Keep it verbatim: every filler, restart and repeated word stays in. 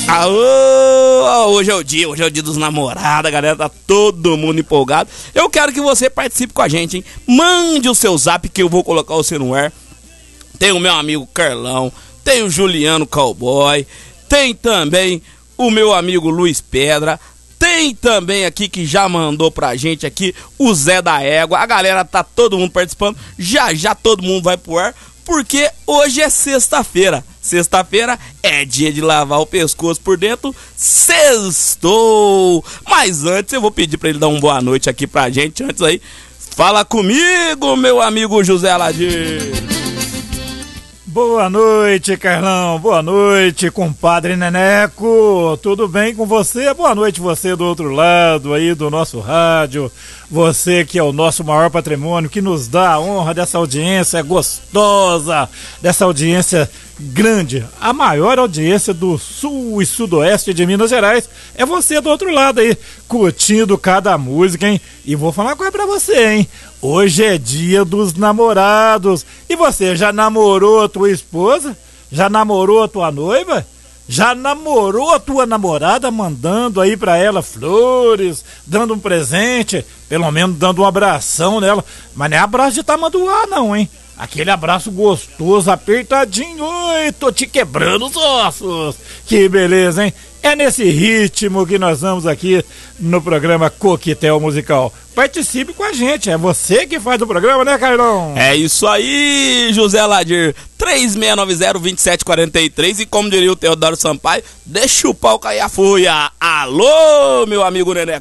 Aô, hoje é o dia, hoje é o dia dos namorados, a galera tá todo mundo empolgado. Eu quero que você participe com a gente, hein? Mande o seu zap que eu vou colocar você no ar. Tem o meu amigo Carlão, tem o Juliano Cowboy, tem também o meu amigo Luiz Pedra, tem também aqui que já mandou pra gente aqui o Zé da Égua. A galera tá todo mundo participando, já já todo mundo vai pro ar, porque hoje é sexta-feira. Sexta-feira é dia de lavar o pescoço por dentro, sextou! Mas antes eu vou pedir pra ele dar uma boa noite aqui pra gente, antes aí. Fala comigo, meu amigo José Aladir! Boa noite, Carlão. Boa noite, compadre Neneco. Tudo bem com você? Boa noite, você do outro lado aí do nosso rádio. Você que é o nosso maior patrimônio, que nos dá a honra dessa audiência gostosa, dessa audiência grande. A maior audiência do sul e sudoeste de Minas Gerais é você do outro lado aí, curtindo cada música, hein? E vou falar uma coisa pra você, hein? Hoje é dia dos namorados. E você, já namorou a tua esposa? Já namorou a tua noiva? Já namorou a tua namorada, mandando aí pra ela flores, dando um presente, pelo menos dando um abração nela? Mas não é abraço de tamanduá não, hein? Aquele abraço gostoso, apertadinho. Oi, tô te quebrando os ossos. Que beleza, hein? É nesse ritmo que nós vamos aqui no programa Coquetel Musical. Participe com a gente, é você que faz o programa, né, Carlão? É isso aí, José Aladir. três seis nove zero, dois sete quatro três e como diria o Teodoro Sampaio, deixa o pau cair a folha. Alô, meu amigo Neneco.